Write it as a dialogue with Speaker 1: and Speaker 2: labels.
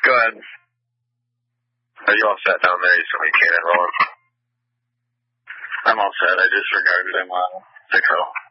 Speaker 1: Go ahead. Are you all set down there? You still need cannon rolling? I'm all set. I disregarded him on 6-0.